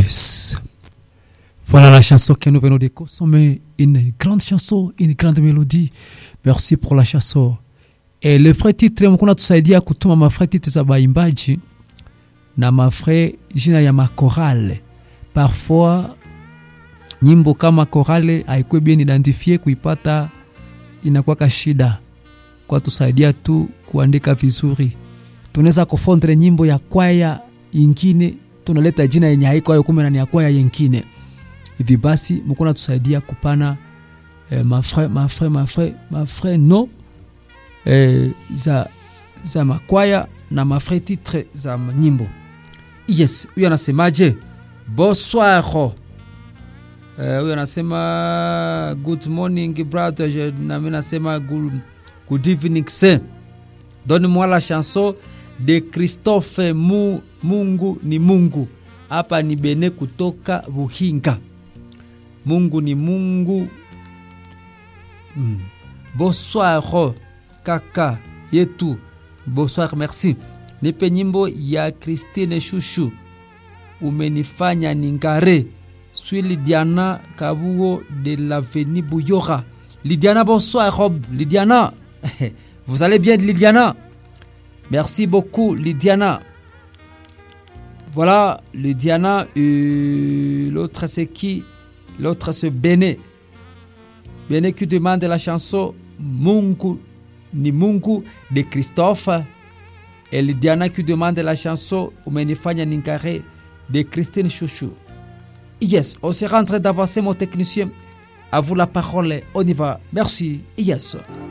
Yes. Voilà la chanson que nous venons de consommer. Une grande chanson, une grande mélodie. Merci pour la chanson. Et le frère titre, mkuna tusaidia kutuma mafrère titre za baimbaji na mafrère jina ya makorale. Parfois nyimbo kama korale haikuwa bien identifié, kuipata inakuwa shida. Kwa tusaidia tu kuandika vizuri. Tunaweza kufondre nyimbo ya kwaya ingine, tunaleta jina yenye haiko hayo kumbe ni ya kwaya nyingine. Hivi basi mkuna tusaidia kupana mafrère no za makwaya na mafrère titre za nyimbo. Yes, huyu anasemaje? Bonsoir. Huyu anasema good morning brother, na mimi nasema good evening sir. Donne-moi la chanson de Christophe Mungu ni Mungu. Hapa ni Bene kutoka Buhinga. Mungu ni Mungu. Bonsoir kaka yetu. Bonsoir, merci. Nipe nyimbo ya Christine Chouchou. Umenifanya ningare. Suis Lidiana Kabuo de l'avenue Bouyora. Lidiana, bonsoir Rob. Lidiana. Vous allez bien Lidiana? Merci beaucoup Lidiana. Voilà, Lidiana, l'autre c'est qui? L'autre c'est Bene. Bene qui demande la chanson Mungu ni Mungu de Christophe. Et Lidiana qui demande la chanson Umenifanya Ningare de Christine Chouchou. Yes, on sera en train d'avancer mon technicien. À vous la parole, on y va. Merci. Yes.